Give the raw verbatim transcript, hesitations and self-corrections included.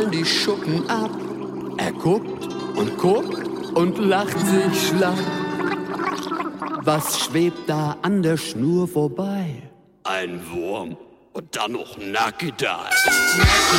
ihm die Schuppen ab. Er guckt und guckt und lacht sich schlapp. Was schwebt da an der Schnur vorbei? Ein Wurm und dann noch nackt da.